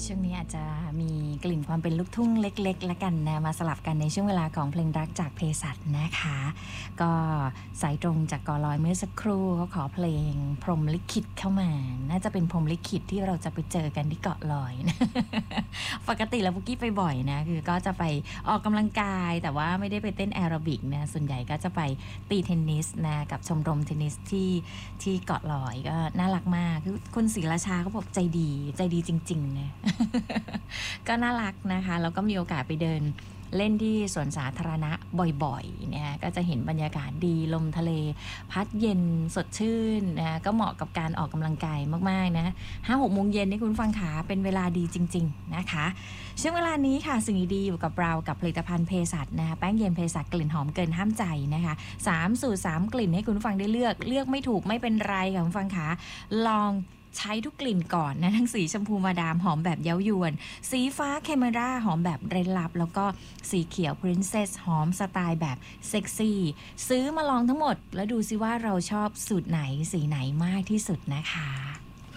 ช่วงนี้อาจจะมีกลิ่นความเป็นลูกทุ่งเล็กๆละกันนะมาสลับกันในช่วงเวลาของเพลงรักจากเภสัชนะคะก็สายตรงจากกอลอยเมื่อสักครู่ก็ขอเพลงพรหมลิขิตเข้ามาน่าจะเป็นพรหมลิขิตที่เราจะไปเจอกันที่เกาะลอยนะ ปกติแล้วปุกกี้ไปบ่อยนะคือก็จะไปออกกำลังกายแต่ว่าไม่ได้ไปเต้นแอโรบิกนะส่วนใหญ่ก็จะไปตีเทนนิสนะกับชมรมเทนนิสที่เกาะลอยก็น่ารักมากคือคุณศรีราชาเขาบอกใจดีจริงๆนะ ก็น่ารักนะคะแล้วก็มีโอกาสไปเดินเล่นที่สวนสาธารณะบ่อยๆเนี่ยก็จะเห็นบรรยากาศดีลมทะเลพัดเย็นสดชื่นนะก็เหมาะกับการออกกำลังกายมากๆนะ 5-6 โมงเย็นนี่คุณฟังขาเป็นเวลาดีจริงๆนะคะช่วงเวลานี้ค่ะสิ่งดีๆอยู่กับเรากับผลิตภัณฑ์เภสัชนะคะแป้งเย็นเภสัชกลิ่นหอมเกินห้ามใจนะคะ3สูตร3กลิ่นให้คุณฟังได้เลือกไม่ถูกไม่เป็นไรค่ะคุณฟังขาลองใช้ทุกกลิ่นก่อนนะทั้งสีชมพูมาดามหอมแบบเย้ายวนสีฟ้าเคมราหอมแบบเร้นลับแล้วก็สีเขียวพรินเซสหอมสไตล์แบบเซ็กซี่ซื้อมาลองทั้งหมดแล้วดูซิว่าเราชอบสูตรไหนสีไหนมากที่สุดนะคะ